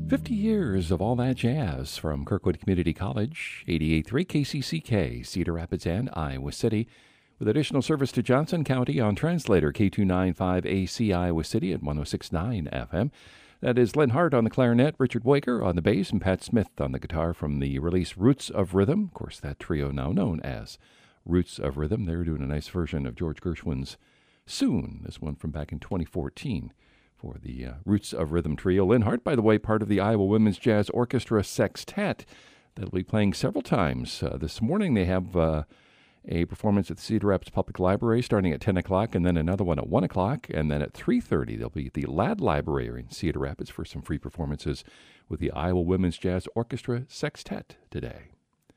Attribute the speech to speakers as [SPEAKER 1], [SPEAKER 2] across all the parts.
[SPEAKER 1] 50 years of all that jazz from Kirkwood Community College, 88.3 KCCK, Cedar Rapids and Iowa City, with additional service to Johnson County on translator K295AC Iowa City at 106.9 FM. That is Lynn Hart on the clarinet, Richard Waker on the bass, and Pat Smith on the guitar from the release Roots of Rhythm. Of course, that trio now known as Roots of Rhythm. They're doing a nice version of George Gershwin's Soon, this one from back in 2014. For the Roots of Rhythm trio. Lynn Hart, by the way, part of the Iowa Women's Jazz Orchestra Sextet that'll be playing several times. This morning they have a performance at the Cedar Rapids Public Library starting at 10 o'clock, and then another one at 1 o'clock, and then at 3:30 they'll be at the Ladd Library in Cedar Rapids for some free performances with the Iowa Women's Jazz Orchestra Sextet today.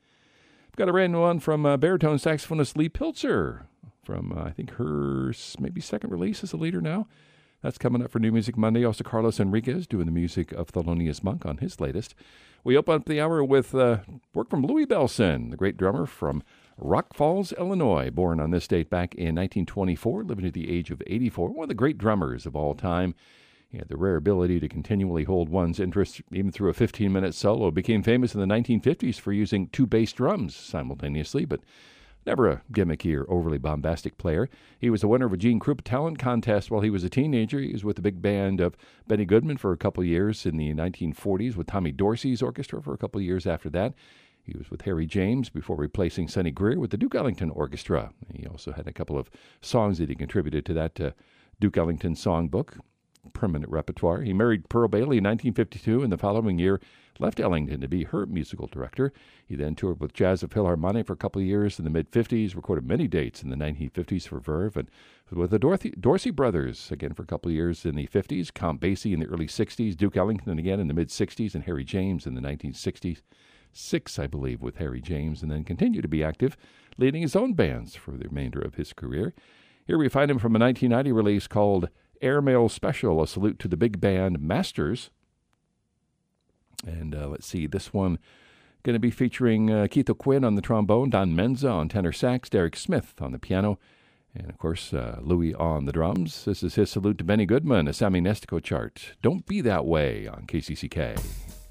[SPEAKER 1] I've got a brand new one from baritone saxophonist Lee Pilzer from, I think, her maybe second release as a leader now. That's coming up for New Music Monday. Also, Carlos Enriquez doing the music of Thelonious Monk on his latest. We open up the hour with work from Louie Bellson, the great drummer from Rock Falls, Illinois, born on this date back in 1924, living to the age of 84. One of the great drummers of all time. He had the rare ability to continually hold one's interest even through a 15-minute solo. Became famous in the 1950s for using two bass drums simultaneously, but never a gimmicky or overly bombastic player. He was the winner of a Gene Krupa talent contest while he was a teenager. He was with the big band of Benny Goodman for a couple of years in the 1940s, with Tommy Dorsey's orchestra for a couple of years after that. He was with Harry James before replacing Sonny Greer with the Duke Ellington Orchestra. He also had a couple of songs that he contributed to that Duke Ellington songbook, permanent repertoire. He married Pearl Bailey in 1952, and the following year left Ellington to be her musical director. He then toured with Jazz of Philharmonic for a couple of years in the mid-50s, recorded many dates in the 1950s for Verve, and with the Dorsey brothers again for a couple of years in the 50s, Count Basie in the early 60s, Duke Ellington again in the mid-60s, and Harry James in the 1960s. 6, I believe, with Harry James, and then continued to be active, leading his own bands for the remainder of his career. Here we find him from a 1990 release called Airmail Special, a salute to the big band Masters. And let's see, this one going to be featuring Keith O'Quinn on the trombone, Don Menza on tenor sax, Derek Smith on the piano, and of course, Louie on the drums. This is his salute to Benny Goodman, a Sammy Nestico chart. Don't Be That Way on KCCK.